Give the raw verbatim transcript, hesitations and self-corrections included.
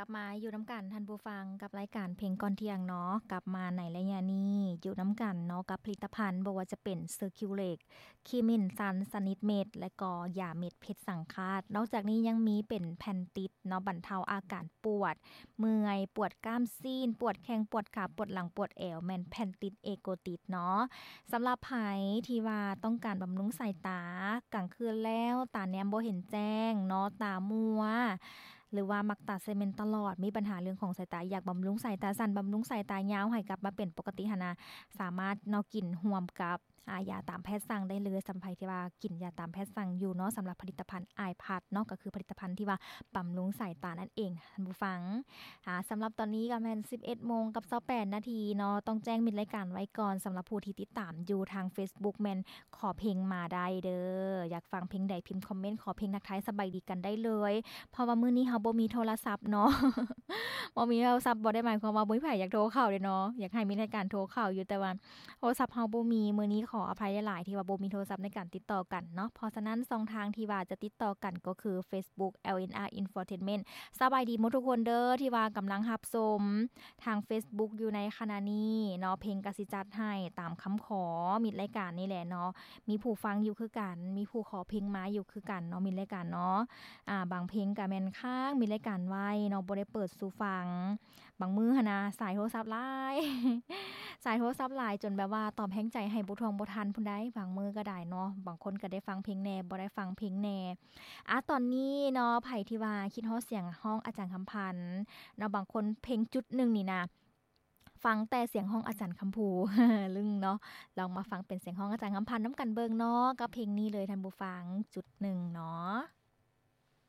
ลับมาอยู่น้ำกันท่านผู้ฟังกับรายการเพลงก่อนเที่ยงเนาะกลับมาในระยะนี้อยู่น้ำกันเนาะกับผลิตภัณฑ์บ่ว่าจะเป็นเซอร์คิวเลกคีมินซันสนิทเม็ดและก็ยาเม็ดเพชรสังฆาตนอกจากนี้ยังมีเป็นแผ่นติดเนาะบรรเทาอาการปวดเมื่อยปวดกล้ามซีนปวดแข้งปวดขาปวดหลังปวดแอวแม่นแผ่นติดเอโกติดเนาะสำหรับไผที่ว่าต้องการบำรุงสายตากลางคืนแล้วตาแนมบ่เห็นแจ้งเนาะตามัวหรือว่ามักตาเซเมนตลอดมีปัญหาเรื่องของสายตาอยากบำรุงสายตาสั้นบำรุงสายตายาวให้กลับมาเป็นปกติหันนะสามารถเนาะกินร่วมกับอ่ายาตามแพทย์สั่งได้เลยสำหรับไผที่ว่ากินยาตามแพทย์สั่งอยู่เนาะสำหรับผลิตภัณฑ์ ไอ พี เอ ดี เนาะก็คือผลิตภัณฑ์ที่ว่าบำรุงสายตานั่นเองท่านผู้ฟังอ่าสำหรับตอนนี้ก็แม่น สิบเอ็ดโมงกับยี่สิบแปดนาทีเนาะต้องแจ้งมิดรายการไว้ก่อนสำหรับผู้ที่ติดตามอยู่ทาง Facebook แม่นขอเพลงมาได้เด้ออยากฟังเพลงใดพิมพ์คอมเมนต์ขอเพลงทักทายสบายดีกันได้เลยเพราะว่ามื้อนี้เฮาบ่มีโทรศัพท์เนาะ บ่มีโทรศัพท์บ่ได้หมายความว่าบ่มีไผอยากโทรเข้าเด้เนาะอยากให้มีรายการโทรเข้าอยู่แต่ว่าโทรศัพท์เฮาบ่มีมื้อนี้ขออภัยหลายๆที่ว่าบ่มีโทรศัพท์ในการติดต่อกันเนาะเพราะฉะนั้นช่องทางที่ว่าจะติดต่อกันก็คือ Facebook แอล เอ็น อาร์ Infotainment สบายดีหมดทุกคนเด้อที่ว่ากำลังรับชมทาง Facebook อยู่ในขณะนี้เนาะเพลงก็สิจัดให้ตามคำขอมิดรายการนี่แหละเนาะมีผู้ฟังอยู่คือกันมีผู้ขอเพลงมาอยู่คือกันเนาะมิดรายการเนาะอ่าบางเพลงก็แม่นค้างมิดรายการไว้เนาะบ่ได้เปิดสู่ฟังบางมื้อหันนะสายโทรศัพท์หลาย สายโทรศัพท์หลายจนแบบว่าตอบแรงใจให้บ่ทวงบ่ทันผู้ใดบางมื้อก็ได้เนาะบางคนก็ได้ฟังเพลงแหน่บ่ได้ฟังเพลงแหน่อ่ะตอนนี้เนาะไผที่ว่าคิดฮอดเสียงร้องอาจารย์คำพันธ์เนาะบางคนเพลงจุดหนึ่งนี่นะฟังแต่เสียงร้องอาจารย์คำภู ลึงเนาะลองมาฟังเป็นเสียงร้องอาจารย์คำพันธ์นำกันเบิ่งเนาะกับเพลงนี้เลยท่านผู้ฟังจุดหนึ่งเนาะ